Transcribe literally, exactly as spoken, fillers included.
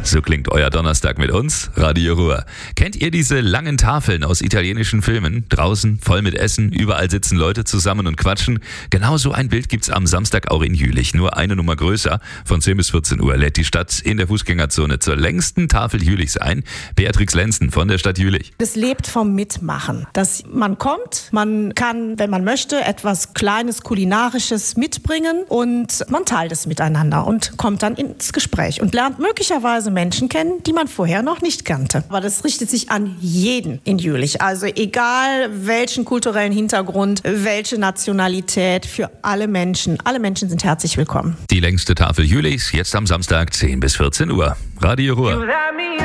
So klingt euer Donnerstag mit uns, Radio Ruhr. Kennt ihr diese langen Tafeln aus italienischen Filmen? Draußen, voll mit Essen, überall sitzen Leute zusammen und quatschen. Genau so ein Bild gibt's am Samstag auch in Jülich, nur eine Nummer größer. Von zehn bis vierzehn Uhr lädt die Stadt in der Fußgängerzone zur längsten Tafel Jülichs ein. Beatrix Lenzen von der Stadt Jülich. Es lebt vom Mitmachen. Dass man kommt, man kann, wenn man möchte, etwas Kleines, Kulinarisches mitbringen und man teilt es miteinander und kommt dann ins Gespräch und lernt möglicherweise Menschen kennen, die man vorher noch nicht kannte. Aber das richtet sich an jeden in Jülich. Also egal welchen kulturellen Hintergrund, welche Nationalität, für alle Menschen. Alle Menschen sind herzlich willkommen. Die längste Tafel Jülichs, jetzt am Samstag zehn bis vierzehn Uhr. Radio Ruhr.